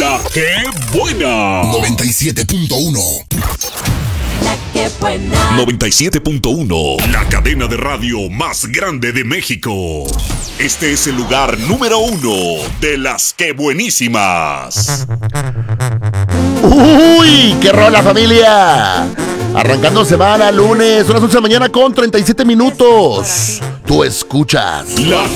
La que buena. 97.1. La que buena. 97.1. La cadena de radio más grande de México. Este es el lugar número 1 de las que buenísimas. ¡Uy! ¡Qué rola, familia! Arrancando semana, lunes, son las 11 de la mañana con 37 minutos. Tú escuchas La